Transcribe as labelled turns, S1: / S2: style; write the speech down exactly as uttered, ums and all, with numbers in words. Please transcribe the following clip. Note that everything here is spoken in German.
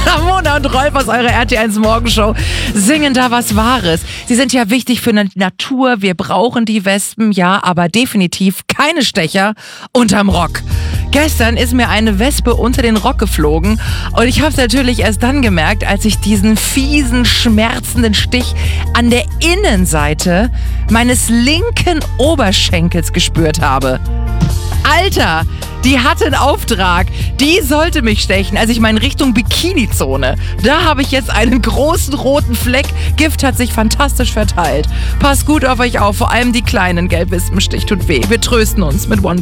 S1: Ramona und Rolf aus eurer R T eins Morgenshow singen da was Wahres. Sie sind ja wichtig für die Natur, wir brauchen die Wespen, ja, aber definitiv keine Stecher unterm Rock. Gestern ist mir eine Wespe unter den Rock geflogen und ich habe es natürlich erst dann gemerkt, als ich diesen fiesen, schmerzenden Stich an der Innenseite meines linken Oberschenkels gespürt habe. Alter, die hatte einen Auftrag. Die sollte mich stechen. Also ich meine Richtung Bikini-Zone. Da habe ich jetzt einen großen roten Fleck. Gift hat sich fantastisch verteilt. Passt gut auf euch auf, vor allem die kleinen Gelbwespenstich tut weh. Wir trösten uns mit One